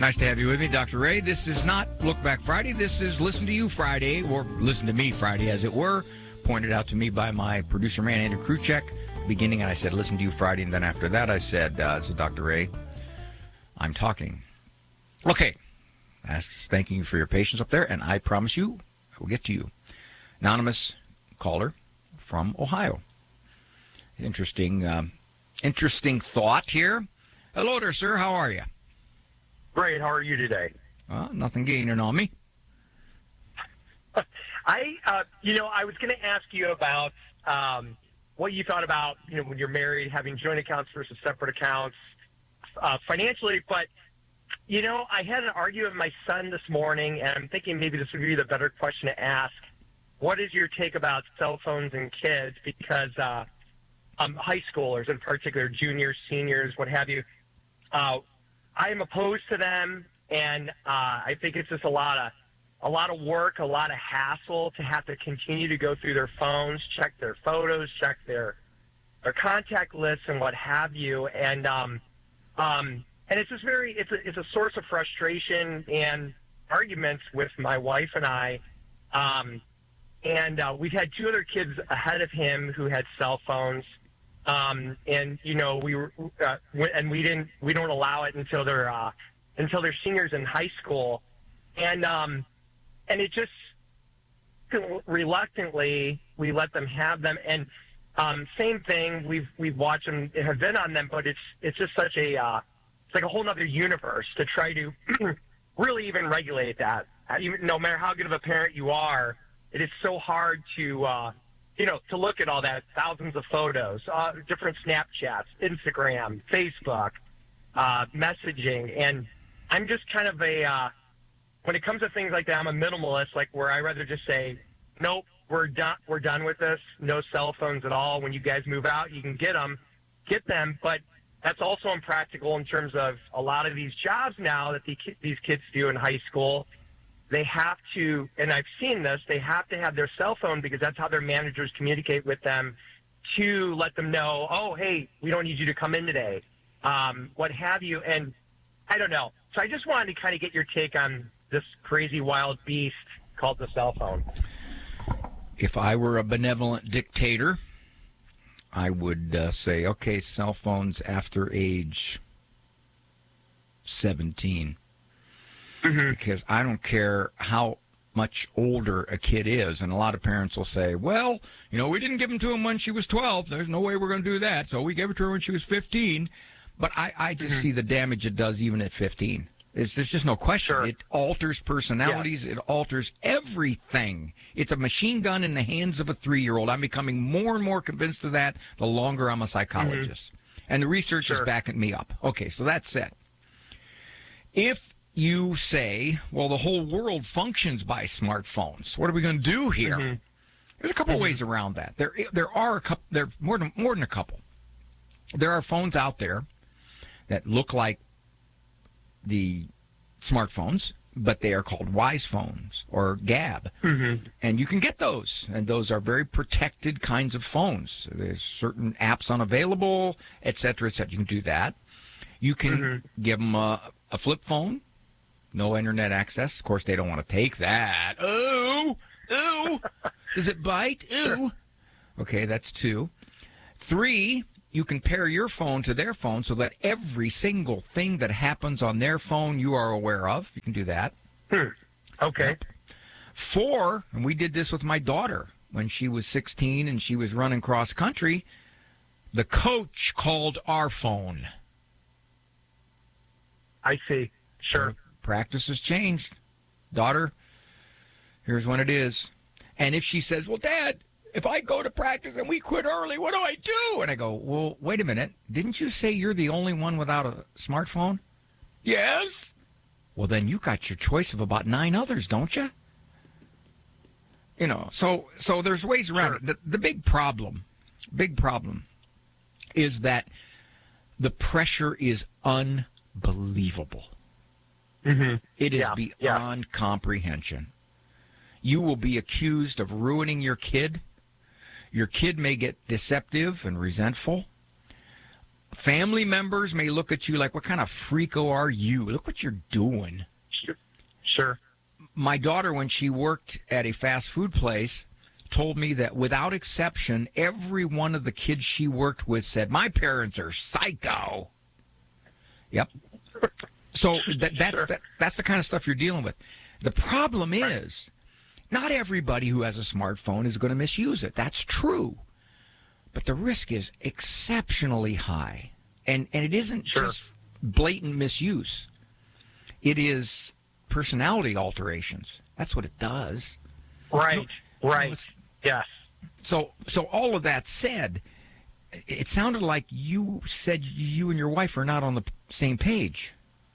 Nice to have you with me, Dr. Ray. This is not Look Back Friday. This is Listen to You Friday, or Listen to Me Friday, as it were, pointed out to me by my producer man, Andrew Kruchek. Beginning, and I said, Listen to You Friday, and then after that, I said, so Dr. Ray, I'm talking. Okay. Thanking you for your patience up there, and I promise you, I will get to you. Anonymous caller from Ohio. Interesting thought here. Hello there, sir. How are you? Great. How are you today? Nothing gaining on me. I was going to ask you about what you thought about, when you're married, having joint accounts versus separate accounts financially. But, I had an argument with my son this morning, and I'm thinking maybe this would be the better question to ask. What is your take about cell phones and kids? Because high schoolers in particular, juniors, seniors, what have you, I am opposed to them, and I think it's just a lot of work, a lot of hassle to have to continue to go through their phones, check their photos, check their contact lists, and what have you. And it's just it's a source of frustration and arguments with my wife and I. We've had two other kids ahead of him who had cell phones. We don't allow it until they're seniors in high school, and it just reluctantly we let them have them. And same thing, we've watched them, have been on them, but it's just such a it's like a whole other universe to try to really even regulate that. No matter how good of a parent you are, it is so hard to look at all that, thousands of photos, different Snapchats, Instagram, Facebook, messaging. And I'm just kind of when it comes to things like that, I'm a minimalist, like where I rather just say, nope, we're done with this. No cell phones at all. When you guys move out, you can get them. But that's also impractical in terms of a lot of these jobs now that these kids do in high school. They have to, and I've seen this, they have to have their cell phone because that's how their managers communicate with them to let them know, oh, hey, we don't need you to come in today, what have you. And I don't know. So I just wanted to kind of get your take on this crazy wild beast called the cell phone. If I were a benevolent dictator, I would say, okay, cell phones after age 17. Mm-hmm. Because I don't care how much older a kid is. And a lot of parents will say, well, we didn't give them to him when she was 12. There's no way we're going to do that. So we gave it to her when she was 15. But I just see the damage it does even at 15. There's just no question. Sure. It alters personalities. Yeah. It alters everything. It's a machine gun in the hands of a 3-year-old. I'm becoming more and more convinced of that the longer I'm a psychologist. Mm-hmm. And the research is backing me up. Okay, so that's it. If you say, well, the whole world functions by smartphones, what are we going to do here? Mm-hmm. There's a couple ways around that. There are a couple. There more than a couple. There are phones out there that look like the smartphones, but they are called Wise phones or Gab. Mm-hmm. And you can get those. And those are very protected kinds of phones. There's certain apps unavailable, et cetera, et cetera. You can do that. You can give them a flip phone. No internet access. Of course, they don't want to take that. Ooh. Does it bite? Ooh. Okay, that's 2. 3, you can pair your phone to their phone so that every single thing that happens on their phone you are aware of. You can do that. Okay. Yep. 4, and we did this with my daughter when she was 16 and she was running cross country. The coach called our phone. I see. Sure. Practice has changed. Daughter, here's when it is. And if she says, well, Dad, if I go to practice and we quit early, what do I do? And I go, well, wait a minute. Didn't you say you're the only one without a smartphone? Yes. Well, then you got your choice of about 9 others, don't you? So there's ways around it. The big problem is that the pressure is unbelievable. Mm-hmm. It is beyond comprehension. You will be accused of ruining your kid. Your kid may get deceptive and resentful. family members may look at you like, what kind of freako are you? Look what you're doing. Sure. My daughter, when she worked at a fast food place, told me that without exception, every one of the kids she worked with said, my parents are psycho. Yep. So that's the kind of stuff you're dealing with. The problem is, not everybody who has a smartphone is going to misuse it. That's true. But the risk is exceptionally high. And it isn't just blatant misuse. It is personality alterations. That's what it does. Right. Yes. So all of that said, it sounded like you said you and your wife are not on the same page.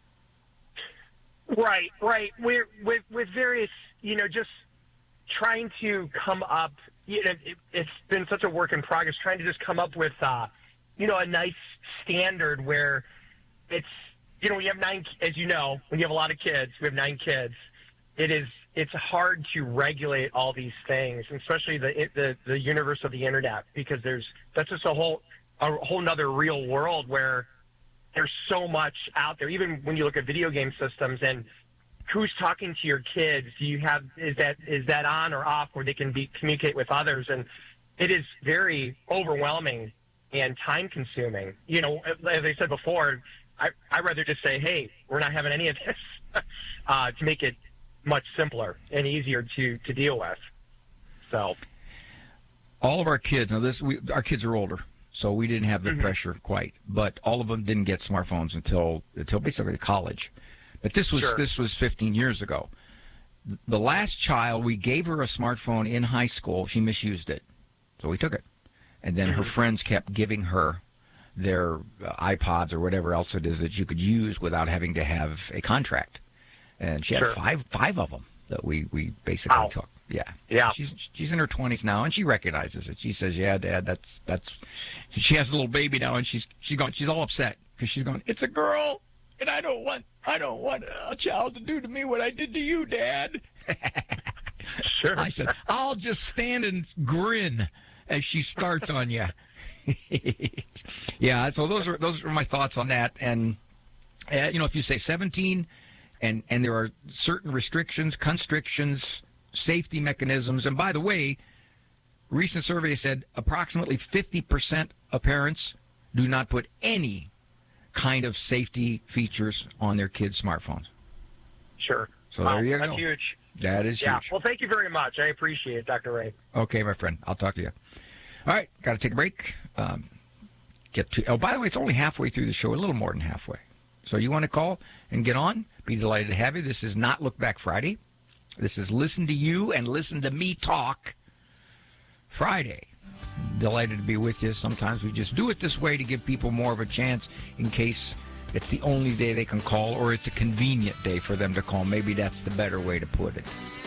Right. We're with various, just trying to come up. It's been such a work in progress, trying to just come up with, a nice standard where it's, we have 9, as you know, when you have a lot of kids, we have 9 kids. It's hard to regulate all these things, especially the universe of the internet, because that's just a whole nother real world where there's so much out there. Even when you look at video game systems and who's talking to your kids, is that on or off where they can communicate with others? And it is very overwhelming and time consuming. As I said before, I'd rather just say, hey, we're not having any of this to make it much simpler and easier to deal with. So all of our kids, our kids are older, so we didn't have the pressure quite, but all of them didn't get smartphones until basically college. But this was 15 years ago. The last child, we gave her a smartphone in high school. She misused it, so we took it. And then her friends kept giving her their iPods or whatever else it is that you could use without having to have a contract. And she had five of them that we basically took. Yeah. She's in her 20s now, and she recognizes it. She says, "Yeah, Dad, that's." She has a little baby now, and she's all upset because she's going, "It's a girl, and I don't want a child to do to me what I did to you, Dad." Sure. I said, "I'll just stand and grin as she starts on you." Yeah. So those are my thoughts on that. And if you say 17. And there are certain restrictions, constrictions, safety mechanisms. And by the way, recent survey said approximately 50% of parents do not put any kind of safety features on their kids' smartphones. Sure. So there you go. That's huge. That is huge. Well, thank you very much. I appreciate it, Dr. Ray. Okay, my friend. I'll talk to you. All right. Got to take a break. By the way, it's only halfway through the show, a little more than halfway. So you want to call and get on? Be delighted to have you. This is not Look Back Friday. This is Listen to You and Listen to Me Talk Friday. Delighted to be with you. Sometimes we just do it this way to give people more of a chance in case it's the only day they can call or it's a convenient day for them to call. Maybe that's the better way to put it.